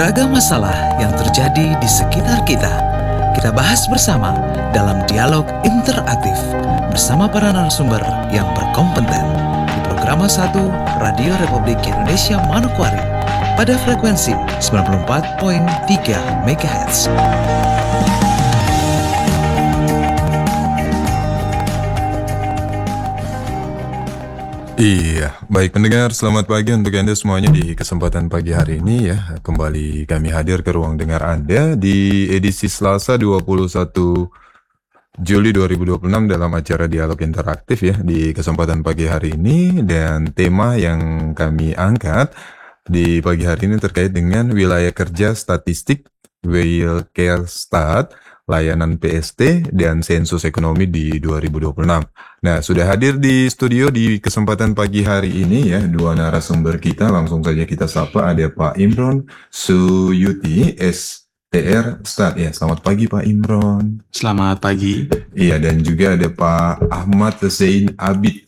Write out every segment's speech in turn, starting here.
Beragam masalah yang terjadi di sekitar kita, kita bahas bersama dalam dialog interaktif bersama para narasumber yang berkompeten di Programa 1 Radio Republik Indonesia Manokwari pada frekuensi 94.3 MHz. Iya, baik pendengar, selamat pagi untuk Anda semuanya di kesempatan pagi hari ini ya. Kembali kami hadir ke ruang dengar Anda di edisi Selasa 21 Juli 2026 dalam acara Dialog Interaktif ya di kesempatan pagi hari ini, dan tema yang kami angkat di pagi hari ini terkait dengan wilayah kerja statistik, Wilkerstat, layanan PST, dan sensus ekonomi di 2026. Nah, sudah hadir di studio di kesempatan pagi hari ini ya, dua narasumber kita. Langsung saja kita sapa, ada Pak Imron Suyuti, STR Stat. Ya, selamat pagi Pak Imron. Selamat pagi. Iya, dan juga ada Pak Ahmad Zain Abid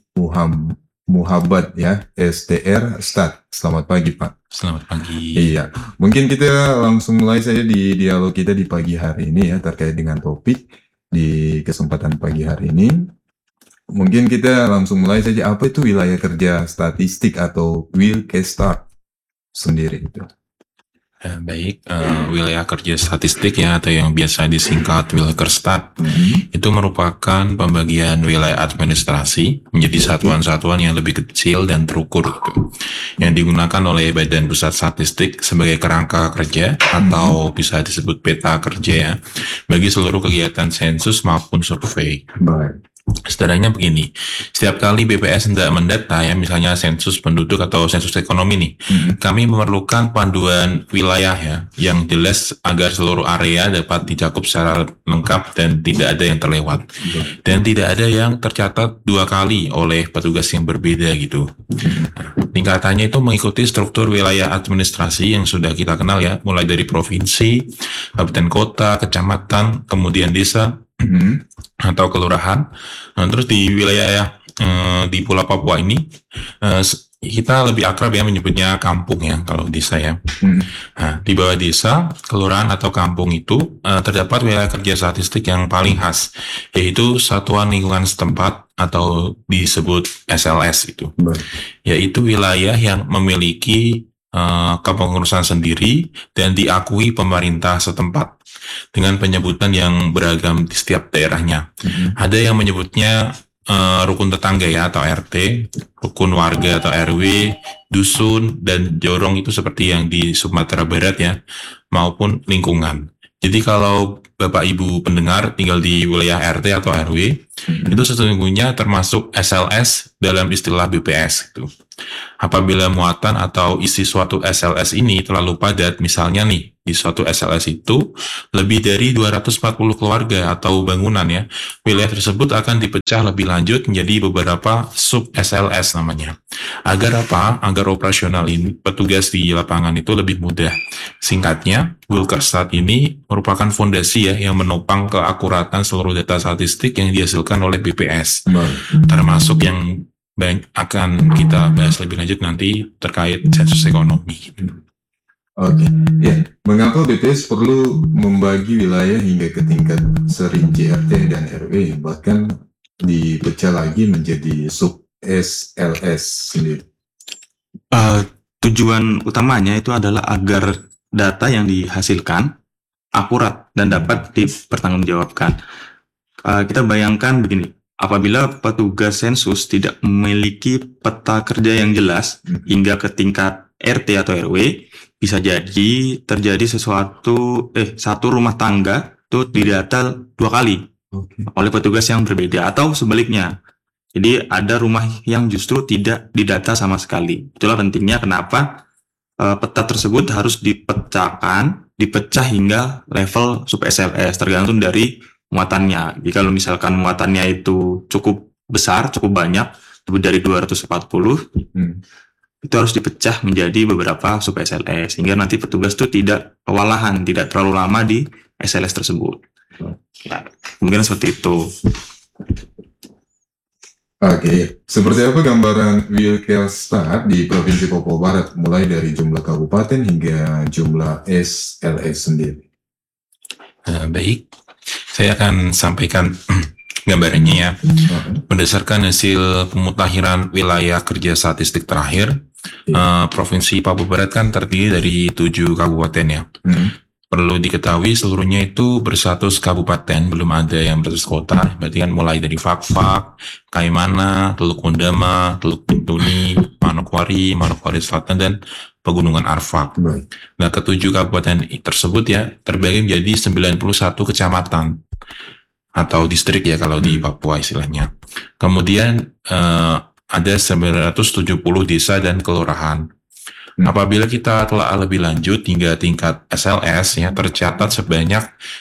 Muhammad ya, STR Stat. Selamat pagi Pak. Selamat pagi. Iya, mungkin kita langsung mulai saja di dialog kita di pagi hari ini ya, terkait dengan topik di kesempatan pagi hari ini. Mungkin kita langsung mulai saja, apa itu wilayah kerja statistik atau Wilkerstat sendiri itu? Baik, wilayah kerja statistik ya, atau yang biasa disingkat Wilkerstat, itu merupakan pembagian wilayah administrasi menjadi satuan-satuan yang lebih kecil dan terukur gitu, yang digunakan oleh Badan Pusat Statistik sebagai kerangka kerja atau bisa disebut peta kerja ya, bagi seluruh kegiatan sensus maupun survei. Baik. Sederhananya begini, setiap kali BPS hendak mendata ya, misalnya sensus penduduk atau sensus ekonomi nih, kami memerlukan panduan wilayah ya, yang jelas agar seluruh area dapat dicakup secara lengkap dan tidak ada yang terlewat. Dan tidak ada yang tercatat dua kali oleh petugas yang berbeda gitu. Tingkatannya itu mengikuti struktur wilayah administrasi yang sudah kita kenal ya, mulai dari provinsi, kabupaten kota, kecamatan, kemudian desa, atau kelurahan. Nah, terus di wilayah di Pulau Papua ini kita lebih akrab ya menyebutnya kampung ya kalau desa ya. Nah, di bawah desa, kelurahan atau kampung itu terdapat wilayah kerja statistik yang paling khas, yaitu Satuan Lingkungan Setempat atau disebut SLS itu. Yaitu wilayah yang memiliki kepengurusan sendiri dan diakui pemerintah setempat dengan penyebutan yang beragam di setiap daerahnya. Ada yang menyebutnya rukun tetangga ya atau RT, rukun warga atau RW, dusun, dan jorong itu seperti yang di Sumatera Barat ya, maupun lingkungan. Jadi kalau Bapak Ibu pendengar tinggal di wilayah RT atau RW, itu sesungguhnya termasuk SLS dalam istilah BPS gitu. Apabila muatan atau isi suatu SLS ini terlalu padat, misalnya nih, di suatu SLS itu lebih dari 240 keluarga atau bangunan ya, wilayah tersebut akan dipecah lebih lanjut menjadi beberapa sub SLS namanya. Agar apa? Agar operasional ini, petugas di lapangan itu lebih mudah. Singkatnya, Wilkerstat ini merupakan fondasi ya yang menopang keakuratan seluruh data statistik yang dihasilkan oleh BPS, termasuk yang akan kita bahas lebih lanjut nanti terkait sensus ekonomi. Oke, ya. Mengapa BPS perlu membagi wilayah hingga ke tingkat serinci RT dan RW, bahkan dipecah lagi menjadi sub SLS sendiri? Tujuan utamanya itu adalah agar data yang dihasilkan akurat dan dapat dipertanggungjawabkan. Kita bayangkan begini, apabila petugas sensus tidak memiliki peta kerja yang jelas hingga ke tingkat RT atau RW, bisa jadi terjadi satu rumah tangga itu didata dua kali oleh petugas yang berbeda, atau sebaliknya. Jadi ada rumah yang justru tidak didata sama sekali. Itulah pentingnya kenapa peta tersebut harus dipecah hingga level sub SLS, tergantung dari muatannya. Jadi kalau misalkan muatannya itu cukup besar, cukup banyak, lebih dari 240, itu harus dipecah menjadi beberapa sub SLS, sehingga nanti petugas itu tidak kewalahan, tidak terlalu lama di SLS tersebut. Nah, mungkin seperti itu. Oke, seperti apa gambaran Wilkestad di Provinsi Papua Barat, mulai dari jumlah kabupaten hingga jumlah SLS sendiri? Baik, saya akan sampaikan gambarannya ya. Berdasarkan hasil pemutakhiran wilayah kerja statistik terakhir, Provinsi Papua Barat kan terdiri dari 7 kabupaten ya. Perlu diketahui seluruhnya itu berstatus kabupaten, belum ada yang berstatus kota. Berarti kan mulai dari Fakfak, Kaimana, Teluk Kundama, Teluk Bintuni, Manokwari, Manokwari Selatan, dan Pegunungan Arfak. Nah, ketujuh kabupaten tersebut ya terbagi menjadi 91 kecamatan atau distrik ya kalau di Papua istilahnya. Kemudian ada 970 desa dan kelurahan. Apabila kita telah lebih lanjut hingga tingkat SLS ya tercatat sebanyak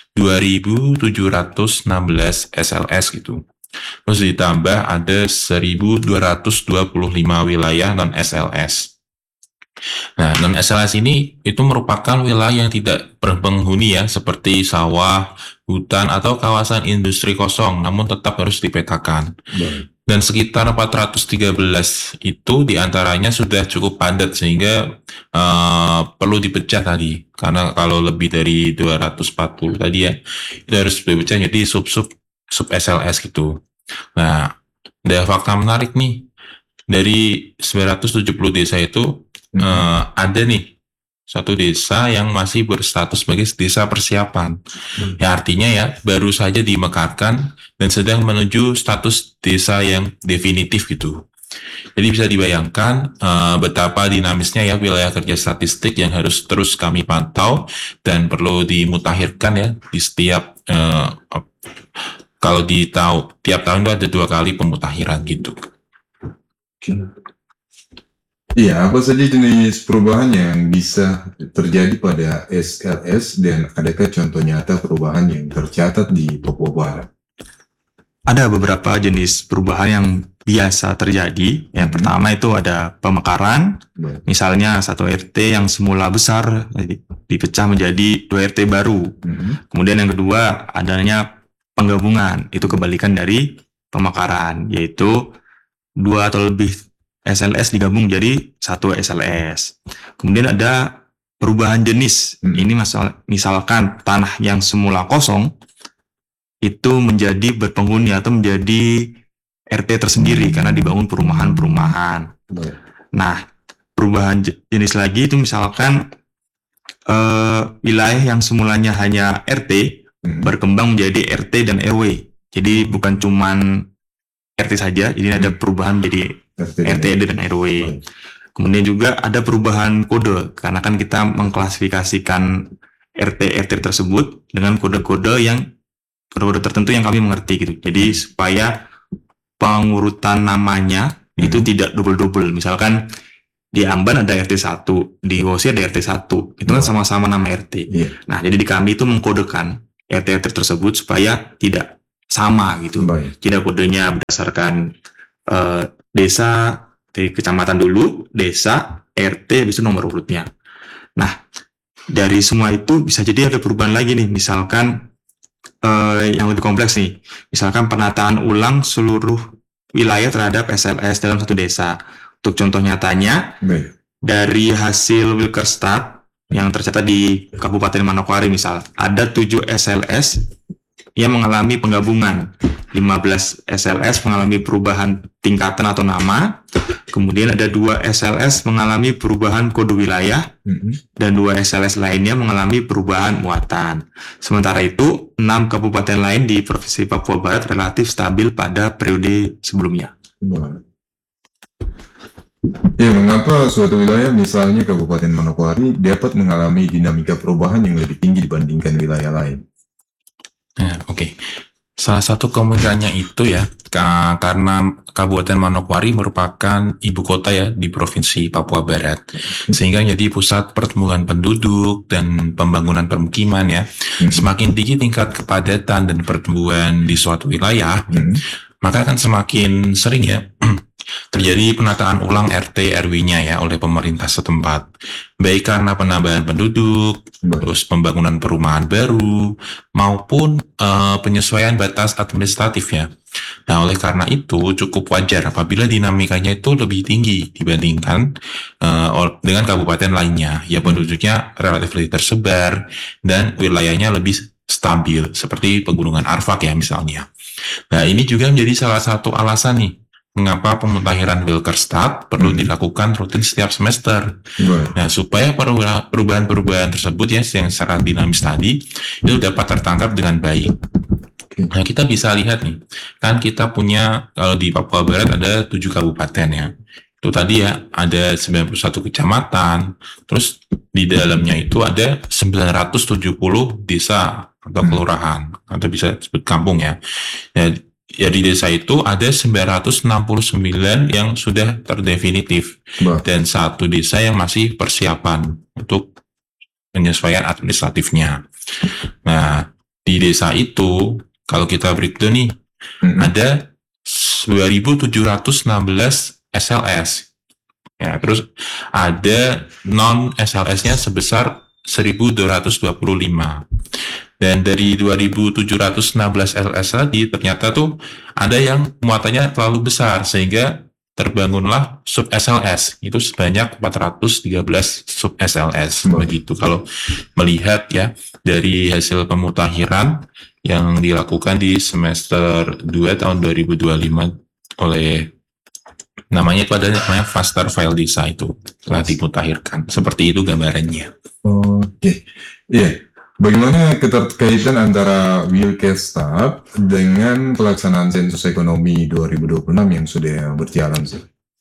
2.716 SLS gitu. Terus ditambah ada 1.225 wilayah non SLS. Nah, non SLS ini itu merupakan wilayah yang tidak berpenghuni ya, seperti sawah, hutan atau kawasan industri kosong, namun tetap harus dipetakan. Dan sekitar 413 itu diantaranya sudah cukup padat sehingga perlu dipecah tadi, karena kalau lebih dari 240 tadi ya itu harus dipecah jadi sub SLS gitu. Nah, ada fakta menarik nih, dari 970 desa itu ada nih satu desa yang masih berstatus sebagai desa persiapan. Ya artinya ya baru saja dimekarkan dan sedang menuju status desa yang definitif gitu. Jadi bisa dibayangkan betapa dinamisnya ya wilayah kerja statistik yang harus terus kami pantau dan perlu dimutakhirkan ya di setiap kalau di tiap tahun itu ada 2 kali pemutakhiran gitu. Iya, apa saja jenis perubahan yang bisa terjadi pada SLS dan adakah contoh nyata perubahan yang tercatat di Papua Barat? Ada beberapa jenis perubahan yang biasa terjadi. Yang pertama itu ada pemekaran, misalnya satu RT yang semula besar dipecah menjadi 2 RT baru. Kemudian yang kedua adanya penggabungan, itu kebalikan dari pemekaran, yaitu 2 atau lebih SLS digabung jadi 1 SLS. Kemudian ada perubahan jenis. Ini misalkan tanah yang semula kosong itu menjadi berpenghuni atau menjadi RT tersendiri karena dibangun perumahan-perumahan. Nah, perubahan jenis lagi itu misalkan wilayah yang semulanya hanya RT berkembang menjadi RT dan RW. Jadi bukan cuman RT saja, jadi ada perubahan menjadi RT dan RW. Kemudian juga ada perubahan kode, karena kan kita mengklasifikasikan RT tersebut dengan kode-kode tertentu yang kami mengerti gitu. Jadi supaya pengurutan namanya itu tidak double-double. Misalkan di Amban ada RT 1, di Wosi ada RT 1. Itu kan sama-sama nama RT. Nah, jadi di kami itu mengkodekan RT tersebut supaya tidak sama gitu. Tidak kodenya berdasarkan desa, di kecamatan dulu, desa, RT, habis itu nomor urutnya. Nah, dari semua itu bisa jadi ada perubahan lagi nih, misalkan yang lebih kompleks nih, misalkan penataan ulang seluruh wilayah terhadap SLS dalam satu desa. Untuk contoh nyatanya, dari hasil Wilkestad yang tercatat di Kabupaten Manokwari misal, ada 7 SLS yang mengalami penggabungan. 15 SLS mengalami perubahan tingkatan atau nama, kemudian ada 2 SLS mengalami perubahan kode wilayah, dan 2 SLS lainnya mengalami perubahan muatan. Sementara itu, 6 kabupaten lain di Provinsi Papua Barat relatif stabil pada periode sebelumnya. Ya, mengapa suatu wilayah, misalnya Kabupaten Manokwari, dapat mengalami dinamika perubahan yang lebih tinggi dibandingkan wilayah lain? Oke. Salah satu kemungkinannya itu ya, karena Kabupaten Manokwari merupakan ibu kota ya di Provinsi Papua Barat, sehingga jadi pusat pertumbuhan penduduk dan pembangunan permukiman ya. Semakin tinggi tingkat kepadatan dan pertumbuhan di suatu wilayah, maka akan semakin sering ya terjadi penataan ulang RT RW-nya ya oleh pemerintah setempat, baik karena penambahan penduduk, terus pembangunan perumahan baru, maupun penyesuaian batas administratif ya. Nah, oleh karena itu cukup wajar apabila dinamikanya itu lebih tinggi dibandingkan dengan kabupaten lainnya yang penduduknya relatif lebih tersebar dan wilayahnya lebih stabil seperti Pegunungan Arfak ya misalnya. Nah, ini juga menjadi salah satu alasan nih mengapa pemutahiran Wilkerstad perlu dilakukan rutin setiap semester. Nah, supaya perubahan-perubahan tersebut ya yang secara dinamis tadi itu dapat tertangkap dengan baik. Nah, kita bisa lihat nih, kan kita punya kalau di Papua Barat ada 7 kabupaten ya. Itu tadi ya, ada 91 kecamatan, terus di dalamnya itu ada 970 desa atau kelurahan, atau bisa disebut kampung ya. Ya, di desa itu ada 969 yang sudah terdefinitif dan 1 desa yang masih persiapan untuk penyesuaian administratifnya. Nah, di desa itu kalau kita breakdown nih, ada 2.716 SLS. Ya, terus ada non SLS-nya sebesar 1.225. Dan dari 2.716 SLS tadi ternyata tuh ada yang muatannya terlalu besar sehingga terbangunlah sub SLS itu sebanyak 413 sub SLS begitu kalau melihat ya dari hasil pemutahiran yang dilakukan di semester 2 tahun 2025 oleh namanya itu ada namanya Faster File Desa itu telah dimutahirkan. Seperti itu gambarannya. Oke. Iya. Bagaimana keterkaitan antara Wilkerstad dengan pelaksanaan sensus ekonomi 2026 yang sudah berjalan sih?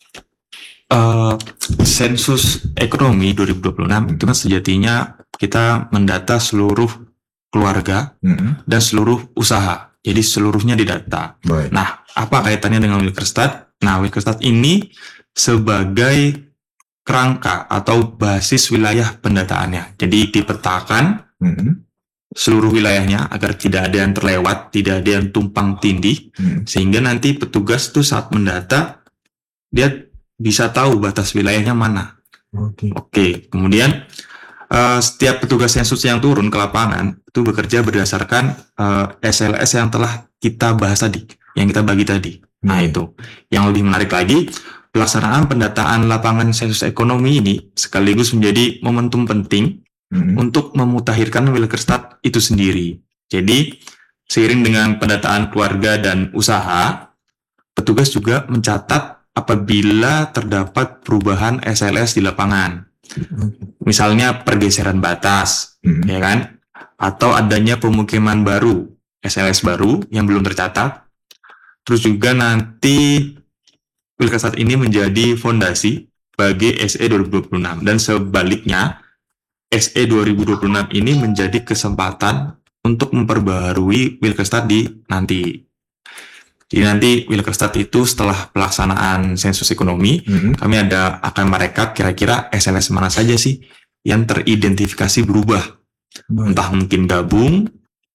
Sensus ekonomi 2026 itu kan sejatinya kita mendata seluruh keluarga dan seluruh usaha. Jadi seluruhnya didata. Baik. Nah, apa kaitannya dengan Wilkerstad? Nah, Wilkerstad ini sebagai kerangka atau basis wilayah pendataannya. Jadi dipetakan seluruh wilayahnya agar tidak ada yang terlewat, tidak ada yang tumpang tindih, sehingga nanti petugas itu saat mendata dia bisa tahu batas wilayahnya mana. Oke. Kemudian setiap petugas sensus yang turun ke lapangan itu bekerja berdasarkan SLS yang telah kita bahas tadi, yang kita bagi tadi. Nah, itu yang lebih menarik lagi, pelaksanaan pendataan lapangan sensus ekonomi ini sekaligus menjadi momentum penting untuk memutahirkan Wilkerstad itu sendiri. Jadi, seiring dengan pendataan keluarga dan usaha, petugas juga mencatat apabila terdapat perubahan SLS di lapangan. Misalnya pergeseran batas, ya kan? Atau adanya pemukiman baru, SLS baru yang belum tercatat. Terus juga nanti Wilkerstad ini menjadi fondasi bagi SE 2026 dan sebaliknya SE 2026 ini menjadi kesempatan untuk memperbaharui Wilkerstad di nanti. Jadi nanti Wilkerstad itu setelah pelaksanaan sensus ekonomi, kami akan merekap kira-kira SLS mana saja sih yang teridentifikasi berubah. Entah mungkin gabung,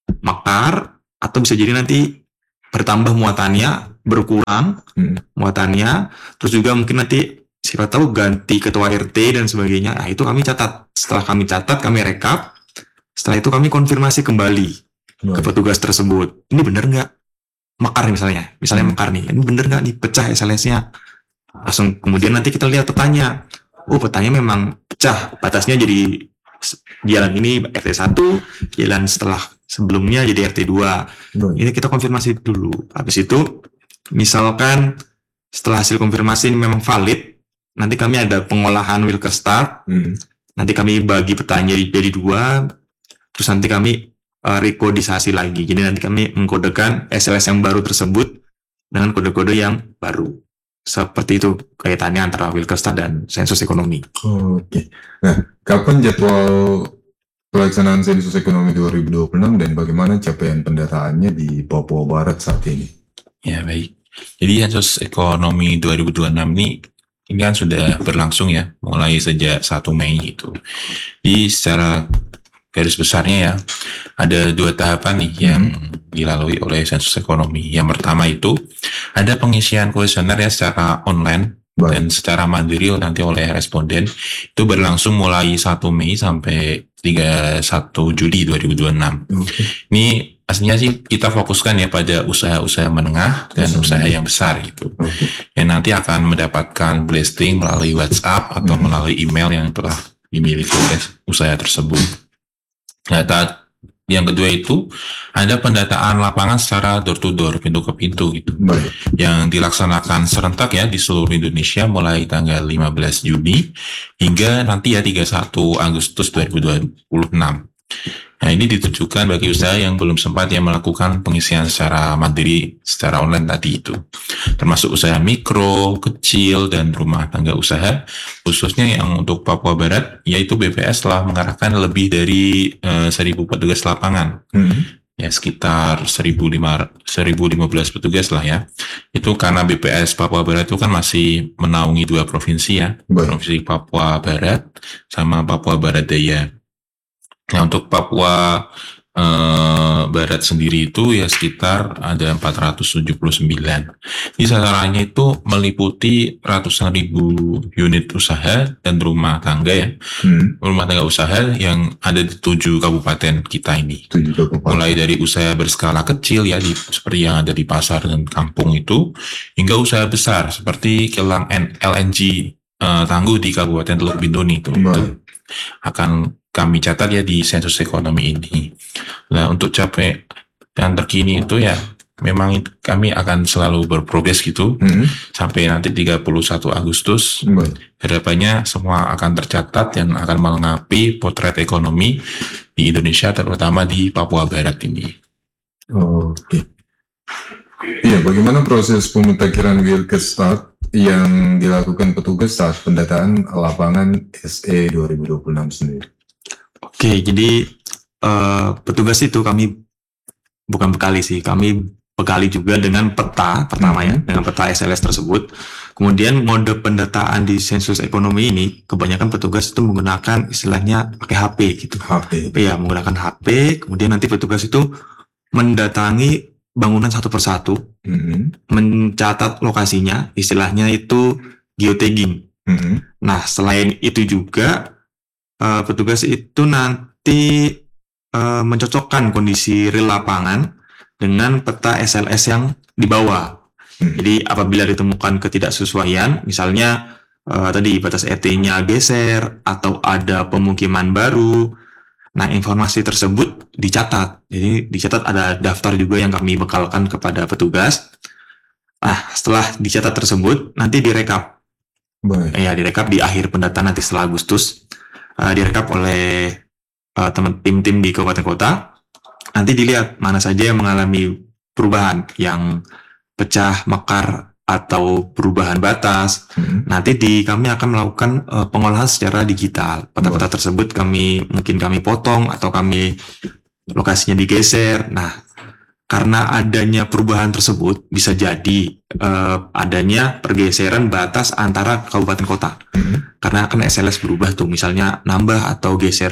mekar, atau bisa jadi nanti bertambah muatannya, berkurang muatannya, terus juga mungkin nanti siapa tahu ganti ketua RT dan sebagainya. Nah, itu kami catat. Setelah kami catat, kami rekap. Setelah itu kami konfirmasi kembali ke petugas tersebut. Ini benar nggak? Mekar misalnya mekar nih. Ini benar nggak nih pecah SLS-nya? Langsung kemudian nanti kita lihat petanya. Oh, petanya memang pecah. Batasnya jadi jalan ini RT 1, jalan setelah sebelumnya jadi RT 2. Ini kita konfirmasi dulu. Habis itu, misalkan setelah hasil konfirmasi ini memang valid, nanti kami ada pengolahan Wilkerstad, nanti kami bagi petanya jadi 2, terus nanti kami rekodisasi lagi. Jadi nanti kami mengkodekan SLS yang baru tersebut dengan kode-kode yang baru. Seperti itu kaitannya antara Wilkerstad dan sensus ekonomi. Oke. Nah, kapan jadwal pelaksanaan sensus ekonomi 2026 dan bagaimana capaian pendataannya di Papua Barat saat ini? Ya, baik. Jadi sensus ekonomi 2026 ini kan sudah berlangsung ya, mulai sejak 1 Mei itu. Jadi secara garis besarnya ya, ada 2 tahapan nih yang dilalui oleh sensus ekonomi. Yang pertama itu ada pengisian kuesioner ya secara online dan secara mandiri nanti oleh responden. Itu berlangsung mulai 1 Mei sampai 31 Juli 2026. Ini aslinya sih kita fokuskan ya pada usaha-usaha menengah dan usaha yang besar gitu. Yang nanti akan mendapatkan blasting melalui WhatsApp atau melalui email yang telah dimiliki oleh usaha tersebut. Data yang kedua itu ada pendataan lapangan secara door to door, pintu ke pintu gitu. Baik. Yang dilaksanakan serentak ya di seluruh Indonesia mulai tanggal 15 Juni hingga nanti ya 31 Agustus 2026. Nah, ini ditujukan bagi usaha yang belum sempat ya melakukan pengisian secara mandiri secara online tadi itu. Termasuk usaha mikro, kecil, dan rumah tangga usaha, khususnya yang untuk Papua Barat, yaitu BPS telah mengarahkan lebih dari 1.000 petugas lapangan. Ya sekitar 1.015 petugas lah ya. Itu karena BPS Papua Barat itu kan masih menaungi 2 provinsi ya. Baik. Provinsi Papua Barat sama Papua Barat Daya. Nah, untuk Papua Barat sendiri itu ya sekitar ada 479. Di sasarannya itu meliputi ratusan ribu unit usaha dan rumah tangga ya. Rumah tangga usaha yang ada di 7 kabupaten kita ini. 7 kabupaten. Mulai dari usaha berskala kecil ya seperti yang ada di pasar dan kampung itu, hingga usaha besar seperti kilang LNG tangguh di Kabupaten Teluk Bintuni itu akan kami catat ya di sensus ekonomi ini. Nah, untuk capaian yang terkini itu ya memang kami akan selalu berprogres gitu sampai nanti 31 Agustus. Harapannya semua akan tercatat yang akan melengkapi potret ekonomi di Indonesia, terutama di Papua Barat ini. Oke. Iya, bagaimana proses pemutakhiran Wilkes start yang dilakukan petugas saat pendataan lapangan SE 2026 sendiri? Oke, jadi petugas itu kami bukan bekali sih, kami bekali juga dengan peta pertama ya, dengan peta SLS tersebut. Kemudian mode pendataan di sensus ekonomi ini kebanyakan petugas itu menggunakan istilahnya pakai HP gitu. HP. Ya, menggunakan HP. Kemudian nanti petugas itu mendatangi bangunan satu persatu, mencatat lokasinya, istilahnya itu geotagging. Nah, selain itu juga petugas itu nanti mencocokkan kondisi real lapangan dengan peta SLS yang dibawa. Jadi apabila ditemukan ketidaksesuaian, misalnya tadi batas ET-nya geser atau ada pemukiman baru, nah informasi tersebut dicatat. Jadi dicatat, ada daftar juga yang kami bekalkan kepada petugas. Nah, setelah dicatat tersebut nanti direkap. Ya, direkap di akhir pendataan nanti setelah Agustus. Direkap oleh tim-tim di kabupaten kota. Nanti dilihat mana saja yang mengalami perubahan, yang pecah, mekar, atau perubahan batas. Nanti kami akan melakukan pengolahan secara digital. Peta-peta tersebut mungkin kami potong atau lokasinya digeser. Nah, karena adanya perubahan tersebut bisa jadi adanya pergeseran batas antara kabupaten kota. Karena kan SLS berubah tuh, misalnya nambah atau geser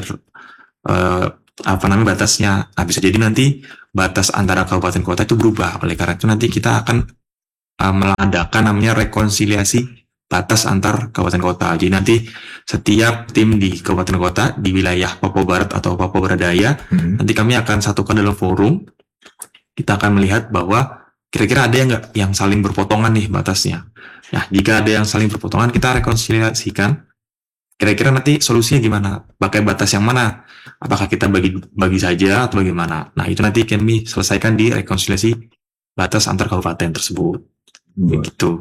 batasnya. Nah, bisa jadi nanti batas antara kabupaten kota itu berubah. Oleh karena itu nanti kita akan mengadakan namanya rekonsiliasi batas antar kabupaten kota. Jadi nanti setiap tim di kabupaten kota di wilayah Papua Barat atau Papua Barat Daya, nanti kami akan satukan dalam forum. Kita akan melihat bahwa kira-kira ada yang saling berpotongan nih batasnya. Nah, jika ada yang saling berpotongan, kita rekonsiliasikan. Kira-kira nanti solusinya gimana? Pakai batas yang mana? Apakah kita bagi saja atau bagaimana? Nah, itu nanti kami selesaikan di rekonsiliasi batas antar kabupaten tersebut. Begitu.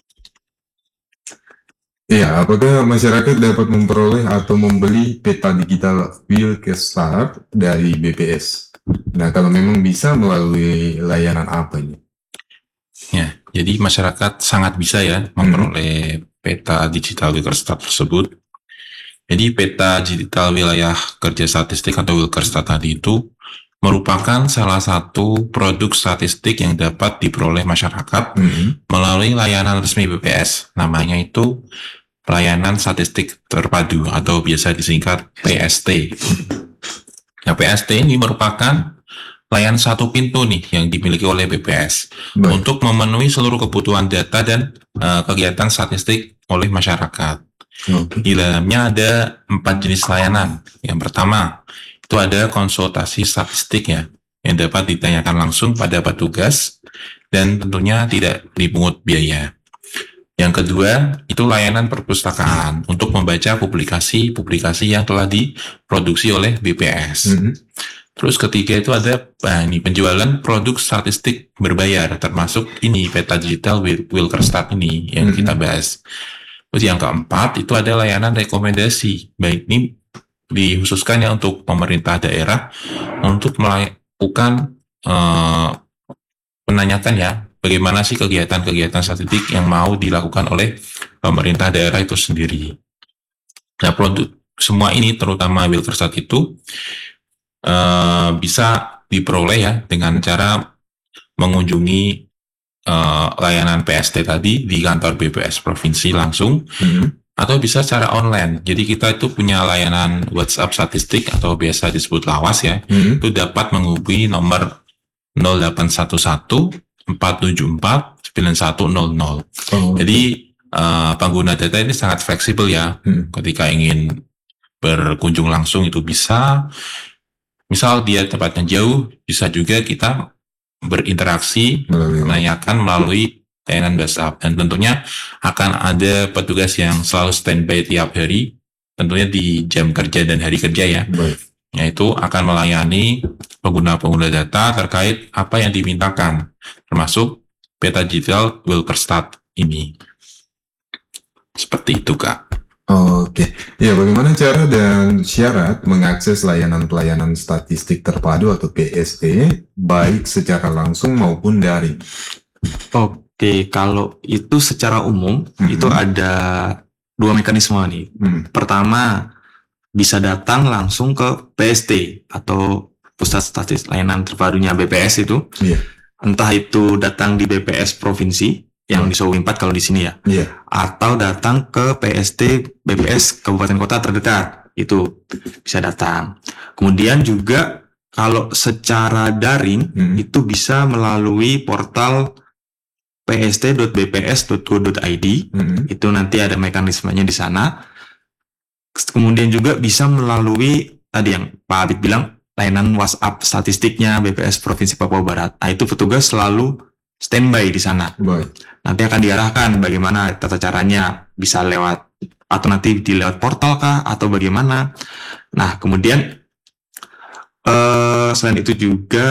Ya, apakah masyarakat dapat memperoleh atau membeli peta digital Wilkes start dari BPS? Nah, kalau memang bisa, melalui layanan apa ini? Ya, jadi masyarakat sangat bisa ya memperoleh peta digital Wilkes start tersebut. Jadi peta digital wilayah kerja statistik atau Wilkes start tadi itu merupakan salah satu produk statistik yang dapat diperoleh masyarakat melalui layanan resmi BPS. Namanya itu Pelayanan Statistik Terpadu atau biasa disingkat PST. Nah, PST ini merupakan layanan satu pintu nih yang dimiliki oleh BPS untuk memenuhi seluruh kebutuhan data dan kegiatan statistik oleh masyarakat. Di dalamnya ada 4 jenis layanan. Yang pertama itu ada konsultasi statistik ya. yang dapat ditanyakan langsung pada petugas dan tentunya tidak dipungut biaya. Yang kedua, itu layanan perpustakaan untuk membaca publikasi-publikasi yang telah diproduksi oleh BPS. Terus ketiga itu ada penjualan produk statistik berbayar, termasuk ini peta digital Wilkerstat ini yang kita bahas. Terus yang keempat itu ada layanan rekomendasi, baik ini dikhususkan ya untuk pemerintah daerah untuk melakukan menanyakan ya bagaimana sih kegiatan-kegiatan statistik yang mau dilakukan oleh pemerintah daerah itu sendiri. Nah, produk semua ini terutama Wilkerstat itu bisa diperoleh ya dengan cara mengunjungi layanan PST tadi di kantor BPS provinsi langsung, atau bisa secara online. Jadi kita itu punya layanan WhatsApp statistik atau biasa disebut lawas ya, itu dapat menghubungi nomor 0811 474 9100. Jadi pengguna data ini sangat fleksibel ya. Ketika ingin berkunjung langsung itu bisa. Misal dia tempatnya jauh, bisa juga kita berinteraksi, menanyakan melalui layanan WhatsApp. Dan tentunya akan ada petugas yang selalu standby tiap hari, tentunya di jam kerja dan hari kerja ya. Yaitu akan melayani pengguna-pengguna data terkait apa yang dimintakan, termasuk peta digital Wilkerstat ini. Seperti itu, Kak. Oke, ya bagaimana cara dan syarat mengakses layanan pelayanan statistik terpadu atau PST, baik secara langsung maupun daring? Oke, kalau itu secara umum, itu ada dua mekanisme nih. Pertama, bisa datang langsung ke PST atau Pusat Statistik Layanan Terpadunya BPS itu. Entah itu datang di BPS provinsi yang di Sowi 4 kalau di sini ya. Atau datang ke PST BPS kabupaten kota terdekat. Itu bisa datang. Kemudian juga kalau secara daring itu bisa melalui portal pst.bps.go.id. Itu nanti ada mekanismenya di sana. Kemudian juga bisa melalui tadi yang Pak Abid bilang layanan WhatsApp statistiknya BPS Provinsi Papua Barat. Nah, itu petugas selalu standby di sana. Nanti akan diarahkan bagaimana tata caranya, bisa lewat atau nanti di lewat portal kah atau bagaimana. Nah, kemudian selain itu juga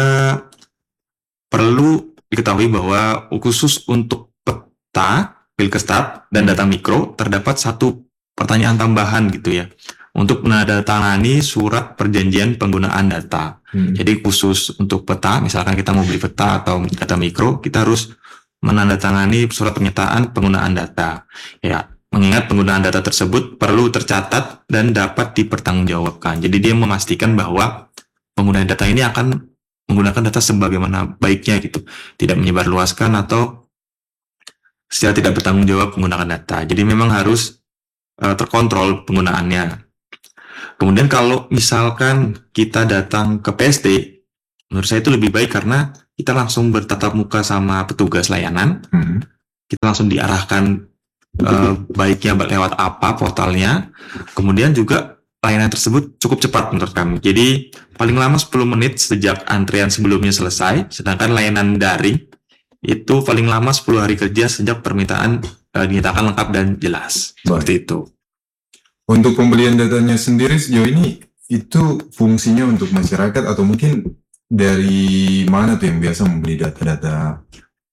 perlu diketahui bahwa khusus untuk peta Wilkerstat dan data mikro terdapat satu pertanyaan tambahan gitu ya, untuk menandatangani surat perjanjian penggunaan data. Jadi khusus untuk peta, misalkan kita mau beli peta atau data mikro, kita harus menandatangani surat pernyataan penggunaan data. Ya, mengingat penggunaan data tersebut perlu tercatat dan dapat dipertanggungjawabkan. Jadi dia memastikan bahwa pengguna data ini akan menggunakan data sebagaimana baiknya gitu, tidak menyebarluaskan atau secara tidak bertanggung jawab menggunakan data. Jadi memang harus terkontrol penggunaannya. Kemudian kalau misalkan kita datang ke PST, menurut saya itu lebih baik karena kita langsung bertatap muka sama petugas layanan. Kita langsung diarahkan baiknya lewat apa portalnya. Kemudian juga layanan tersebut cukup cepat menurut kami. Jadi paling lama 10 menit sejak antrian sebelumnya selesai, sedangkan layanan daring itu paling lama 10 hari kerja sejak permintaan dinyatakan lengkap dan jelas. Seperti itu. Untuk pembelian datanya sendiri sejauh ini itu fungsinya untuk masyarakat atau mungkin dari mana tuh yang biasa membeli data-data?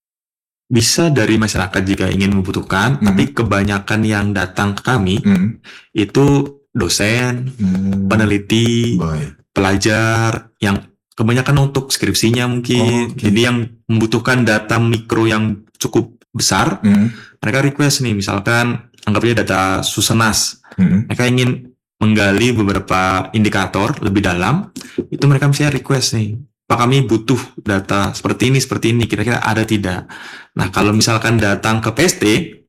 Bisa dari masyarakat jika ingin membutuhkan, tapi kebanyakan yang datang ke kami itu dosen, peneliti, pelajar yang kebanyakan untuk skripsinya mungkin. Jadi yang membutuhkan data mikro yang cukup besar, mereka request nih, misalkan anggapnya data Susenas. Mereka ingin menggali beberapa indikator lebih dalam, itu mereka misalnya request nih, Pak, kami butuh data seperti ini, kira-kira ada tidak? Nah, kalau misalkan datang ke PST,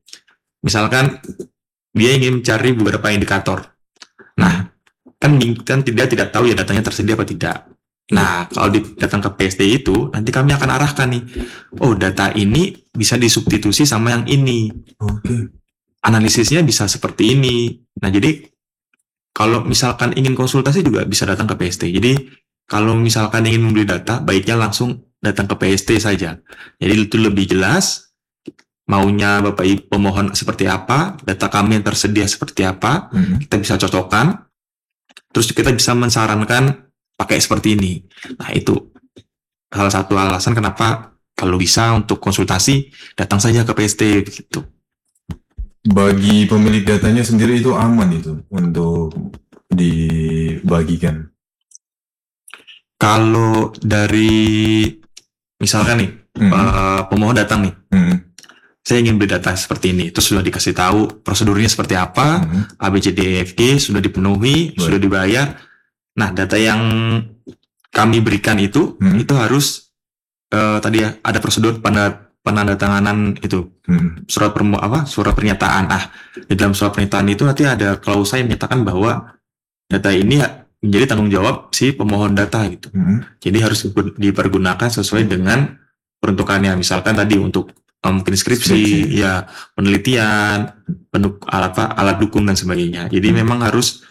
misalkan dia ingin mencari beberapa indikator. Nah, kan tidak tahu ya datanya tersedia apa tidak. Nah, kalau datang ke PST itu, nanti kami akan arahkan nih, oh data ini bisa disubstitusi sama yang ini. Analisisnya bisa seperti ini. Nah, jadi kalau misalkan ingin konsultasi juga bisa datang ke PST. Jadi kalau misalkan ingin membeli data, baiknya langsung datang ke PST saja. Jadi itu lebih jelas, maunya Bapak Ibu pemohon seperti apa, data kami yang tersedia seperti apa, kita bisa cocokkan, terus kita bisa mensarankan pakai seperti ini. Nah, itu salah satu alasan kenapa kalau bisa untuk konsultasi, datang saja ke PST begitu. Bagi pemilik datanya sendiri itu aman itu untuk dibagikan. Kalau dari misalkan nih pemohon datang nih, saya ingin beli data seperti ini, terus sudah dikasih tahu prosedurnya seperti apa, ABCDEFG sudah dipenuhi, sudah dibayar. Nah, data yang kami berikan itu harus tadi ya ada prosedur penandatanganan itu surat pernyataan. Nah, di dalam surat pernyataan itu nanti ada klausa yang menyatakan bahwa data ini menjadi tanggung jawab si pemohon data gitu. Jadi harus dipergunakan sesuai dengan peruntukannya. Misalkan tadi untuk mungkin skripsi, ya penelitian, alat dukung dan sebagainya. Jadi memang harus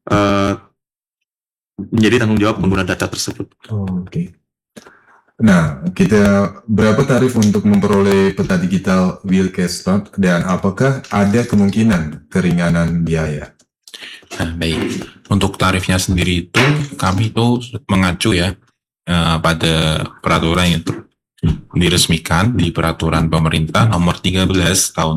menjadi tanggung jawab pengguna data tersebut. Oke. Nah, kita berapa tarif untuk memperoleh peta digital Wilkespat dan apakah ada kemungkinan keringanan biaya? Nah, baik. Untuk tarifnya sendiri itu kami itu mengacu ya pada peraturan yang diresmikan di peraturan pemerintah nomor 13 tahun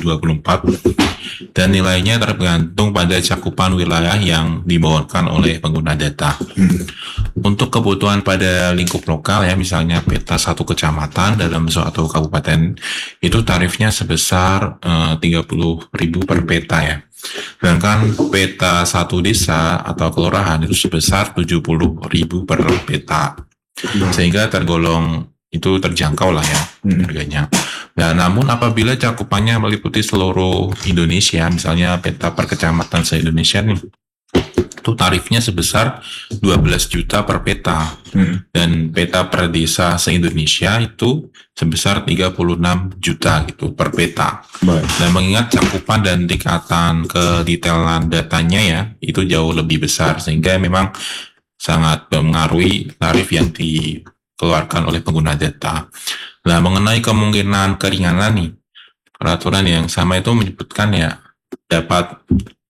2024 dan nilainya tergantung pada cakupan wilayah yang dimohonkan oleh pengguna data. Untuk kebutuhan pada lingkup lokal ya, misalnya peta satu kecamatan dalam suatu kabupaten, itu tarifnya sebesar 30.000 per peta ya. Sedangkan peta satu desa atau kelurahan itu sebesar 70.000 per peta. Sehingga tergolong itu terjangkau lah ya harganya. Nah, namun apabila cakupannya meliputi seluruh Indonesia, misalnya peta per kecamatan se-Indonesia nih, itu tarifnya sebesar 12 juta per peta. Dan peta per desa se-Indonesia itu sebesar 36 juta gitu per peta. Dan mengingat cakupan dan tingkatan kedetailan datanya ya, itu jauh lebih besar, sehingga memang sangat mempengaruhi tarif yang dikeluarkan oleh pengguna data. Nah, mengenai kemungkinan keringanan nih, peraturan yang sama itu menyebutkan ya dapat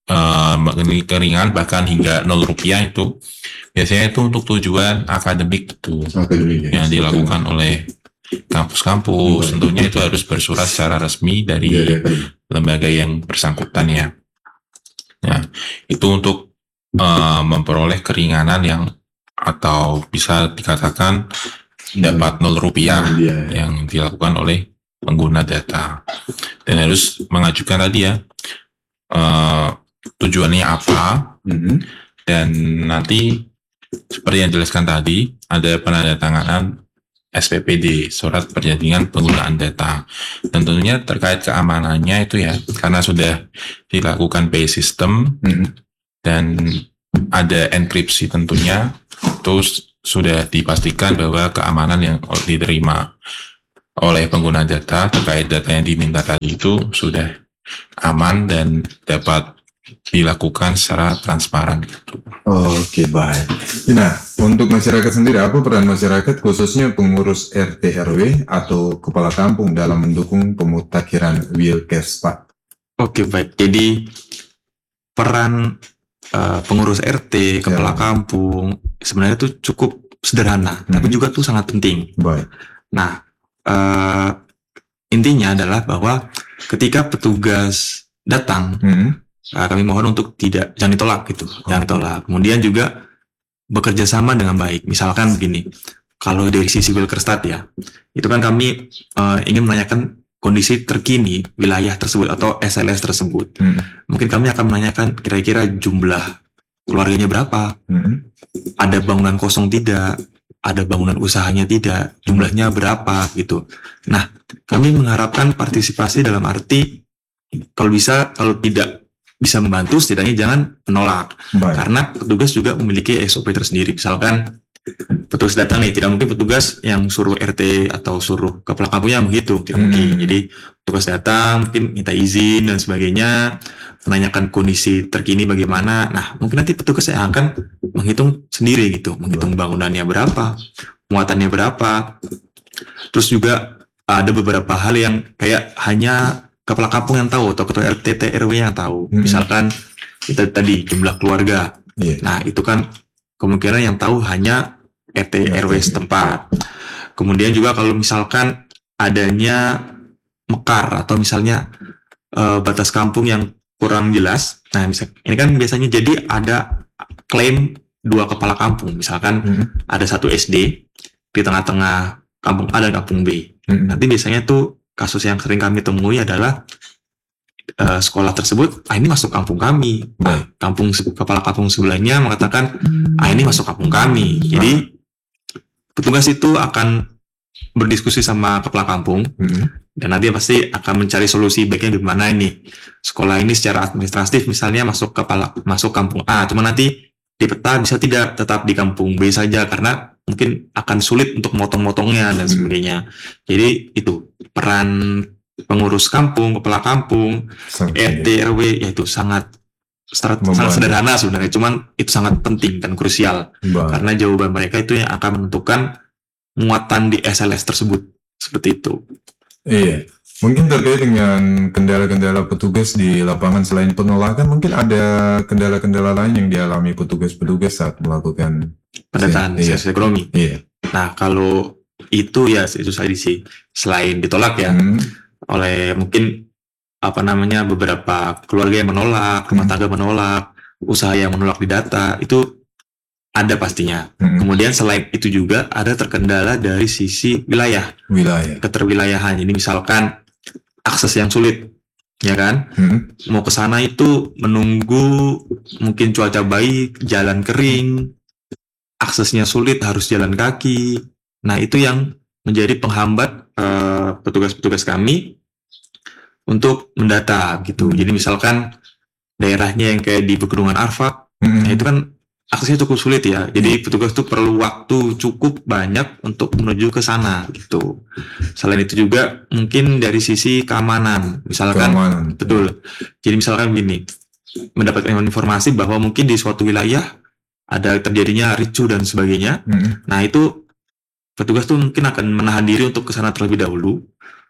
keringan bahkan hingga 0 rupiah itu biasanya itu untuk tujuan akademik itu yang dilakukan oleh kampus-kampus. Tentunya itu harus bersurat secara resmi dari lembaga yang bersangkutan ya. Nah, itu untuk memperoleh keringanan yang atau bisa dikatakan dapat 0 rupiah yang dilakukan oleh pengguna data, dan harus mengajukan tadi ya tujuannya apa, dan nanti seperti yang dijelaskan tadi ada penandatanganan SPPD, surat perjanjian penggunaan data, dan tentunya terkait keamanannya itu ya karena sudah dilakukan pay system dan ada enkripsi tentunya, terus sudah dipastikan bahwa keamanan yang diterima oleh pengguna data terkait data yang diminta tadi itu sudah aman dan dapat dilakukan secara transparan gitu. Oke, baik. Nah, untuk masyarakat sendiri, apa peran masyarakat khususnya pengurus RT RW atau kepala kampung dalam mendukung pemutakhiran Wilkespat? Oke, baik. Jadi peran pengurus RT, kepala kampung sebenarnya itu cukup sederhana, tapi juga tuh sangat penting. Baik. Nah, intinya adalah bahwa ketika petugas datang, kami mohon untuk jangan ditolak gitu, jangan ditolak. Kemudian juga bekerja sama dengan baik. Misalkan begini, kalau dari sisi Wilkespat ya, itu kan kami ingin menanyakan kondisi terkini wilayah tersebut atau SLS tersebut. Mungkin kami akan menanyakan kira-kira jumlah keluarganya berapa, ada bangunan kosong tidak, ada bangunan usahanya tidak, jumlahnya berapa gitu. Nah, kami mengharapkan partisipasi dalam arti kalau bisa, kalau tidak bisa membantu, setidaknya jangan menolak. Karena petugas juga memiliki SOP tersendiri. Misalkan petugas datang nih, tidak mungkin petugas yang suruh RT atau suruh kepala kampungnya begitu, tidak mungkin. Jadi petugas datang, mungkin minta izin dan sebagainya, menanyakan kondisi terkini bagaimana. Nah, mungkin nanti petugas yang akan menghitung sendiri gitu, menghitung bangunannya berapa, muatannya berapa. Terus juga ada beberapa hal yang kayak hanya kepala kampung yang tahu atau ketua RT RW yang tahu. Misalkan itu tadi jumlah keluarga. Nah, itu kan kemungkinan yang tahu hanya RT RW setempat. Kemudian juga kalau misalkan adanya mekar atau misalnya batas kampung yang kurang jelas. Nah, ini kan biasanya jadi ada klaim 2 kepala kampung. Misalkan ada satu SD di tengah-tengah kampung A dan kampung B. Nanti biasanya tuh kasus yang sering kami temui adalah sekolah tersebut, ini masuk kampung kami. Nah, kepala kampung sebelahnya mengatakan, ini masuk kampung kami. Jadi petugas itu akan berdiskusi sama kepala kampung, dan nanti pasti akan mencari solusi baiknya di mana ini. Sekolah ini secara administratif misalnya masuk kampung A, cuma nanti di peta bisa tidak tetap di kampung B saja karena mungkin akan sulit untuk motong-motongnya dan sebagainya. Jadi itu peran pengurus kampung, kepala kampung, RT RW yaitu sangat sederhana sebenarnya, cuman itu sangat penting dan krusial karena jawaban mereka itu yang akan menentukan muatan di SLS tersebut, seperti itu. Iya, mungkin terkait dengan kendala-kendala petugas di lapangan selain penolakan, mungkin ada kendala-kendala lain yang dialami petugas-petugas saat melakukan pendataan sensus ekonomi. Iya. Nah, kalau itu ya itu saja sih, selain ditolak ya oleh mungkin beberapa keluarga yang menolak, rumah tangga menolak, usaha yang menolak di data, itu ada pastinya. Kemudian selain itu juga ada terkendala dari sisi wilayah, keterwilayahan. Jadi misalkan akses yang sulit, ya kan? Mau ke sana itu menunggu mungkin cuaca baik, jalan kering, aksesnya sulit, harus jalan kaki. Nah, itu yang menjadi penghambat petugas-petugas kami untuk mendata gitu. Jadi misalkan daerahnya yang kayak di Pegunungan Arfak, nah itu kan aksesnya cukup sulit ya. Jadi petugas tuh perlu waktu cukup banyak untuk menuju ke sana gitu. Selain itu juga mungkin dari sisi keamanan, misalkan betul. Jadi misalkan gini, mendapatkan informasi bahwa mungkin di suatu wilayah ada terjadinya ricu dan sebagainya. Nah, itu petugas tuh mungkin akan menahan diri untuk ke sana terlebih dahulu,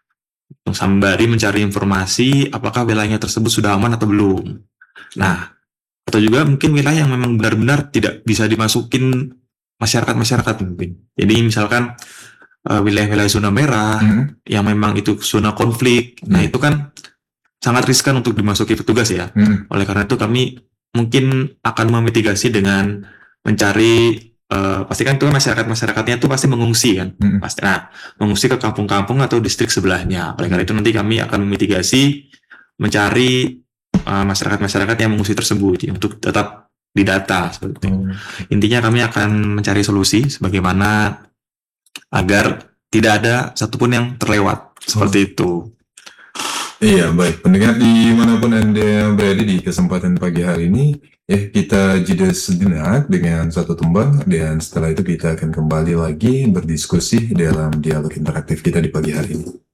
sembari mencari informasi apakah wilayahnya tersebut sudah aman atau belum. Nah, atau juga mungkin wilayah yang memang benar-benar tidak bisa dimasukin masyarakat mungkin. Jadi misalkan wilayah-wilayah zona merah yang memang itu zona konflik, nah itu kan sangat riskan untuk dimasuki petugas ya. Oleh karena itu kami mungkin akan memitigasi dengan mencari pastikan itu masyarakatnya itu pasti mengungsi kan, pasti. Nah, mengungsi ke kampung-kampung atau distrik sebelahnya. Oleh karena itu nanti kami akan memitigasi mencari masyarakat yang mengungsi tersebut untuk tetap didata seperti itu. Intinya kami akan mencari solusi sebagaimana agar tidak ada satupun yang terlewat seperti itu. Iya, baik. Pendengar dimanapun Anda berada di kesempatan pagi hari ini, kita jeda sejenak dengan satu tumbang, dan setelah itu kita akan kembali lagi berdiskusi dalam dialog interaktif kita di pagi hari ini.